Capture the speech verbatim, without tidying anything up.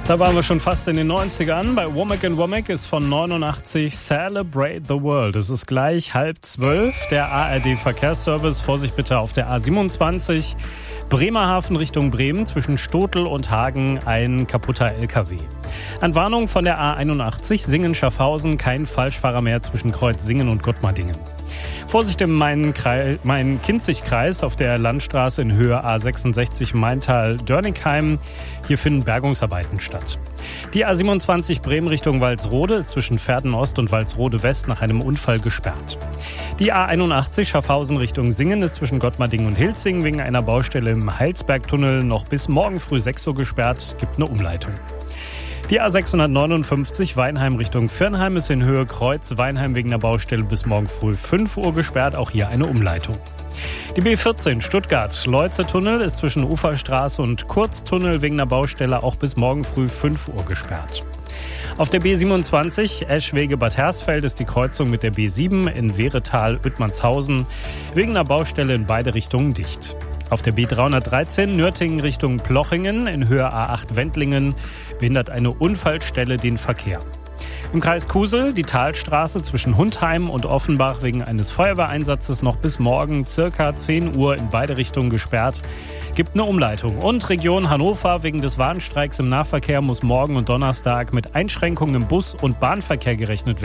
Da waren wir schon fast in den neunzigern. Bei Womack and Womack ist von neunundachtzig Celebrate the World. Es ist gleich halb zwölf. Der A R D-Verkehrsservice. Vorsicht bitte auf der A siebenundzwanzig. Bremerhaven Richtung Bremen zwischen Stotel und Hagen ein kaputter L K W. An Warnung von der A einundachtzig Singen-Schaffhausen kein Falschfahrer mehr zwischen Kreuz Singen und Gottmardingen. Vorsicht im Main-Kinzig-Kreis auf der Landstraße in Höhe A sechsundsechzig Maintal-Dörnigheim. Hier finden Bergungsarbeiten statt. Die A siebenundzwanzig Bremen Richtung Walsrode ist zwischen Verden-Ost und Walsrode-West nach einem Unfall gesperrt. Die A einundachtzig Schaffhausen Richtung Singen ist zwischen Gottmardingen und Hilzing wegen einer Baustelle im Heilsbergtunnel noch bis morgen früh sechs Uhr gesperrt. Gibt eine Umleitung. Die A sechshundertneunundfünfzig Weinheim Richtung Virnheim ist in Höhe Kreuz Weinheim wegen der Baustelle bis morgen früh fünf Uhr gesperrt. Auch hier eine Umleitung. Die B vierzehn Stuttgart-Leutze-Tunnel ist zwischen Uferstraße und Kurztunnel wegen der Baustelle auch bis morgen früh fünf Uhr gesperrt. Auf der B siebenundzwanzig Eschwege-Bad Hersfeld ist die Kreuzung mit der B sieben in Wehretal-Oettmannshausen wegen der Baustelle in beide Richtungen dicht. Auf der B dreihundertdreizehn Nürtingen Richtung Plochingen in Höhe A acht Wendlingen behindert eine Unfallstelle den Verkehr. Im Kreis Kusel die Talstraße zwischen Hundheim und Offenbach wegen eines Feuerwehreinsatzes noch bis morgen circa zehn Uhr in beide Richtungen gesperrt. Gibt eine Umleitung. Und Region Hannover wegen des Warnstreiks im Nahverkehr muss morgen und Donnerstag mit Einschränkungen im Bus- und Bahnverkehr gerechnet werden.